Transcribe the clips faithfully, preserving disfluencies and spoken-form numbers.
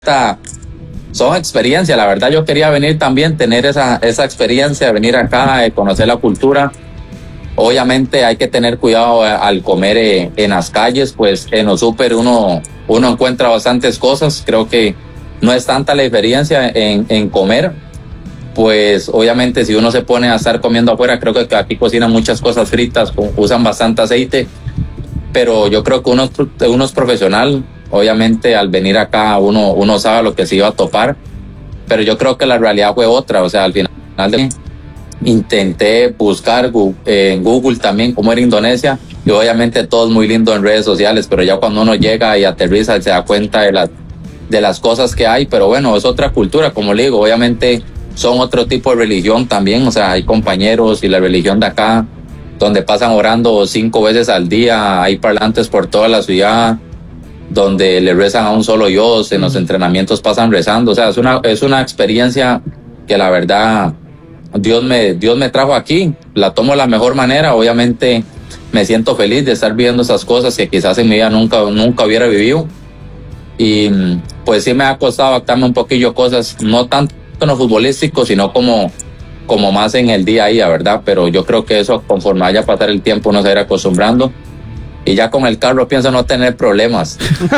esta, son experiencias, la verdad yo quería venir también, tener esa, esa experiencia, venir acá, eh, conocer la cultura. Obviamente hay que tener cuidado al comer eh, en las calles, pues en los súper uno, uno encuentra bastantes cosas, creo que no es tanta la diferencia en, en comer, pues obviamente si uno se pone a estar comiendo afuera, creo que aquí cocinan muchas cosas fritas, usan bastante aceite, pero yo creo que uno, uno es profesional, obviamente al venir acá uno, uno sabe lo que se iba a topar, pero yo creo que la realidad fue otra, o sea, al final de intenté buscar en Google también cómo era Indonesia y obviamente todo es muy lindo en redes sociales, pero ya cuando uno llega y aterriza se da cuenta de las, de las cosas que hay, pero bueno, es otra cultura, como le digo, obviamente son otro tipo de religión también, o sea, hay compañeros y la religión de acá donde pasan orando cinco veces al día, hay parlantes por toda la ciudad donde le rezan a un solo Dios, en los entrenamientos pasan rezando, o sea, es una, es una experiencia que la verdad Dios me, Dios me trajo aquí, la tomo de la mejor manera, obviamente me siento feliz de estar viviendo esas cosas que quizás en mi vida nunca, nunca hubiera vivido, y pues sí me ha costado adaptarme un poquillo cosas, no tanto en lo futbolístico, sino como, como más en el día a día, ¿verdad? Pero yo creo que eso conforme vaya a pasar el tiempo uno se va a ir acostumbrando, y ya con el carro pienso no tener problemas.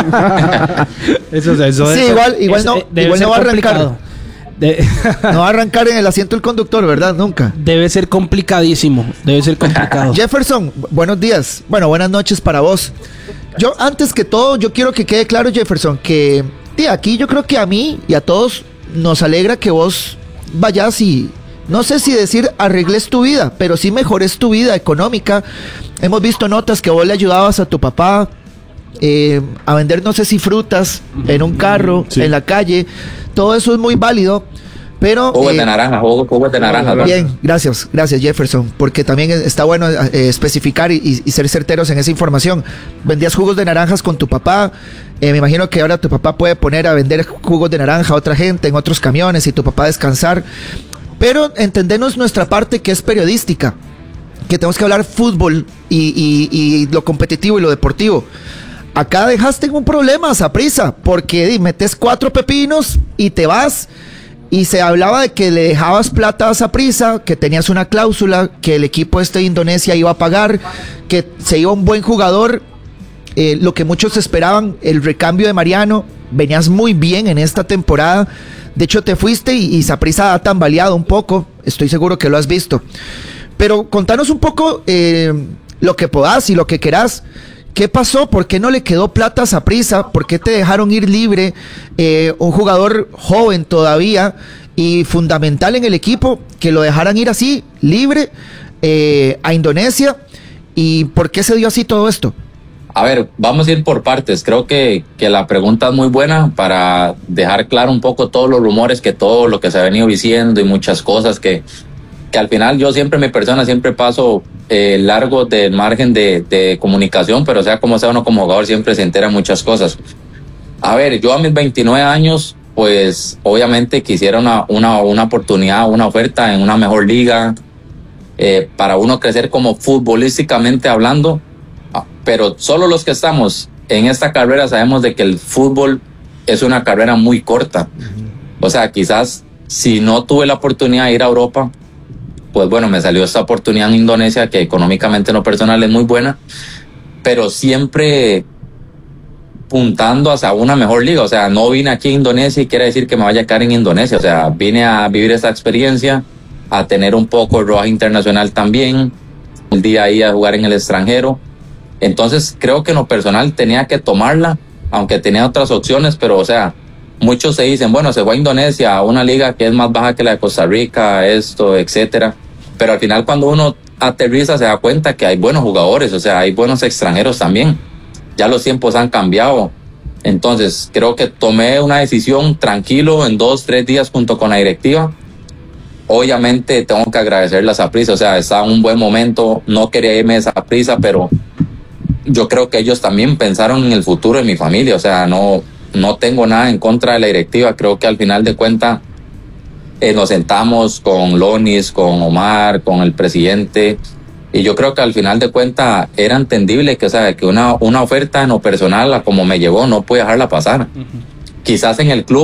eso, eso sí, es, igual, igual es, no, igual no va a arrancar. De... no va a arrancar en el asiento del conductor, ¿verdad? Nunca. Debe ser complicadísimo. Debe ser complicado. Jefferson, buenos días. Bueno, buenas noches para vos. Yo, antes que todo, yo quiero que quede claro, Jefferson, que tía, aquí yo creo que a mí y a todos nos alegra que vos vayas y, no sé si decir arregles tu vida, pero sí mejores tu vida económica. Hemos visto notas que vos le ayudabas a tu papá eh, a vender, no sé si frutas, en un carro, sí, en la calle. Todo eso es muy válido, pero... Jugos eh, de naranja, jugos, jugos de naranja. ¿no? Bien, gracias, gracias Jefferson, porque también está bueno eh, especificar y, y ser certeros en esa información. Vendías jugos de naranjas con tu papá, eh, me imagino que ahora tu papá puede poner a vender jugos de naranja a otra gente en otros camiones y tu papá descansar, pero entendemos nuestra parte que es periodística, que tenemos que hablar fútbol y, y, y lo competitivo y lo deportivo. Acá dejaste un problema a Saprissa, porque di, metes cuatro pepinos y te vas, y se hablaba de que le dejabas plata a Saprissa, que tenías una cláusula, que el equipo este de Indonesia iba a pagar, que se iba un buen jugador, eh, lo que muchos esperaban, el recambio de Mariano, venías muy bien en esta temporada, de hecho te fuiste y, y Saprissa ha tambaleado un poco, estoy seguro que lo has visto, pero contanos un poco eh, lo que podás y lo que querás. ¿Qué pasó? ¿Por qué no le quedó plata a Saprissa? ¿Por qué te dejaron ir libre? Eh, un jugador joven todavía y fundamental en el equipo, que lo dejaran ir así, libre, eh, a Indonesia. ¿Y por qué se dio así todo esto? A ver, vamos a ir por partes. Creo que, que la pregunta es muy buena para dejar claro un poco todos los rumores, que todo lo que se ha venido diciendo y muchas cosas que... que al final yo siempre, mi persona, siempre paso eh, largo del margen de, de comunicación, pero sea como sea uno como jugador siempre se entera muchas cosas. A ver, yo a mis veintinueve años, pues obviamente quisiera una, una, una oportunidad, una oferta en una mejor liga, eh, para uno crecer como futbolísticamente hablando, pero solo los que estamos en esta carrera sabemos de que el fútbol es una carrera muy corta. O sea, quizás si no tuve la oportunidad de ir a Europa, pues bueno, me salió esta oportunidad en Indonesia, que económicamente en lo personal es muy buena, pero siempre puntando hacia una mejor liga. O sea, no vine aquí a Indonesia y quiere decir que me vaya a quedar en Indonesia. O sea, vine a vivir esta experiencia, a tener un poco de rodaje internacional también, el día ahí a jugar en el extranjero. Entonces creo que en lo personal tenía que tomarla, aunque tenía otras opciones, pero o sea, muchos se dicen, bueno, se fue a Indonesia, a una liga que es más baja que la de Costa Rica, esto, etcétera. Pero al final cuando uno aterriza se da cuenta que hay buenos jugadores, o sea, hay buenos extranjeros también. Ya los tiempos han cambiado. Entonces creo que tomé una decisión tranquilo en dos, tres días junto con la directiva. Obviamente tengo que agradecerle a Saprissa, o sea, estaba en un buen momento, no quería irme de Saprissa, pero yo creo que ellos también pensaron en el futuro de mi familia, o sea, no... no tengo nada en contra de la directiva, creo que al final de cuentas eh, nos sentamos con Lonis, con Omar, con el presidente, y yo creo que al final de cuentas era entendible que, o sea, que una, una oferta en lo personal, como me llegó, no pude dejarla pasar. Uh-huh. quizás en el club